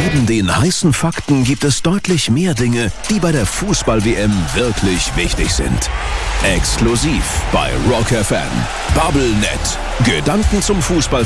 Neben den heißen Fakten gibt es deutlich mehr Dinge, die bei der Fußball-WM wirklich wichtig sind. Exklusiv bei Rock FM. Bubblenet. Gedanken zum Fußball